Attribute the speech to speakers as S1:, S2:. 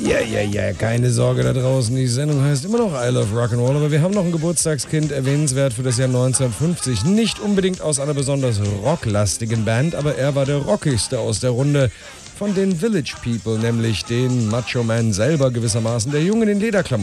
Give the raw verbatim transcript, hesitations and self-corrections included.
S1: Ja, ja, ja, keine Sorge da draußen. Die Sendung heißt immer noch I Love Rock'n'Roll, aber wir haben noch ein Geburtstagskind erwähnenswert für das Jahr neunzehnhundertfünfzig. Nicht unbedingt aus einer besonders rocklastigen Band, aber er war der rockigste aus der Runde. Von den Village People, nämlich den Macho Man selber gewissermaßen, der Junge in den Lederklamotten.